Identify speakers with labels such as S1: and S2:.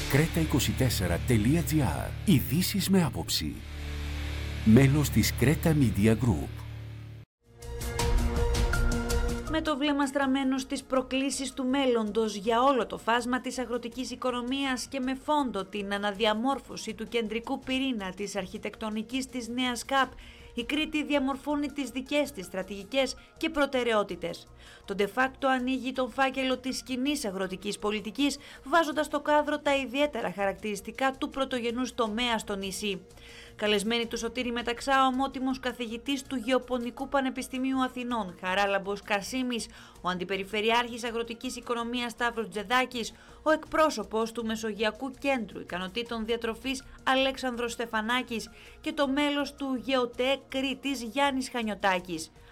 S1: Creta24.gr. Ειδήσεις με άποψη. Μέλος της Creta Media Group.
S2: Με το βλέμμα στραμμένο στις προκλήσεις του μέλλοντος για όλο το φάσμα της αγροτικής οικονομίας και με φόντο την αναδιαμόρφωση του κεντρικού πυρήνα της αρχιτεκτονικής της νέας ΚΑΠ, η Κρήτη διαμορφώνει τις δικές της στρατηγικές και προτεραιότητες. Το de facto ανοίγει τον φάκελο της κοινής αγροτικής πολιτικής, βάζοντας στο κάδρο τα ιδιαίτερα χαρακτηριστικά του πρωτογενούς τομέα στο νησί. Καλεσμένοι του Σωτήρη Μεταξά, ομότιμος καθηγητής του Γεωπονικού Πανεπιστημίου Αθηνών Χαράλαμπος Κασίμης, ο Αντιπεριφερειάρχης Αγροτικής Οικονομίας Σταύρος Τζεδάκης, ο εκπρόσωπος του Μεσογειακού Κέντρου Ικανοτήτων Διατροφής Αλέξανδρος Στεφανάκης και το μέλος του ΓΕΟΤΕ Κρήτης Γιάννης Χανιωτάκης.